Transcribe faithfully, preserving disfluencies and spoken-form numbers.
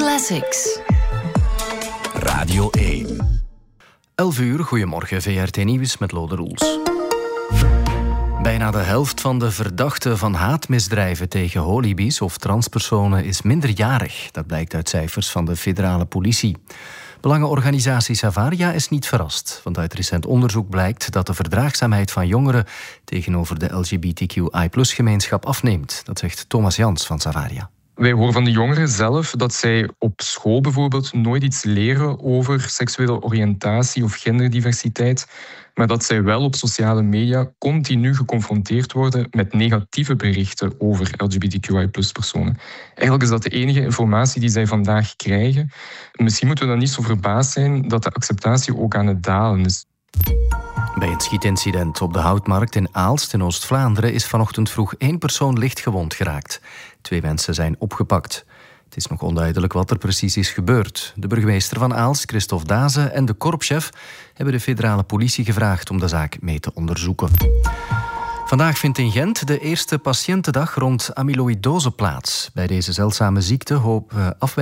Classics. Radio één. elf uur, goedemorgen, V R T Nieuws met Lode Roels. Bijna de helft van de verdachten van haatmisdrijven tegen holibi's of transpersonen is minderjarig. Dat blijkt uit cijfers van de federale politie. Belangenorganisatie Savaria is niet verrast, want uit recent onderzoek blijkt dat de verdraagzaamheid van jongeren tegenover de L G B T Q I plus gemeenschap afneemt. Dat zegt Thomas Jans van Savaria. Wij horen van de jongeren zelf dat zij op school bijvoorbeeld nooit iets leren over seksuele oriëntatie of genderdiversiteit, maar dat zij wel op sociale media continu geconfronteerd worden met negatieve berichten over L G B T Q I plus personen. Eigenlijk is dat de enige informatie die zij vandaag krijgen. Misschien moeten we dan niet zo verbaasd zijn dat de acceptatie ook aan het dalen is. Bij een schietincident op de Houtmarkt in Aalst in Oost-Vlaanderen is vanochtend vroeg één persoon licht gewond geraakt. Twee mensen zijn opgepakt. Het is nog onduidelijk wat er precies is gebeurd. De burgemeester van Aalst, Christophe Daze, en de korpschef hebben de federale politie gevraagd om de zaak mee te onderzoeken. Vandaag vindt in Gent de eerste patiëntendag rond amyloïdose plaats. Bij deze zeldzame ziekte hopen afwijkingen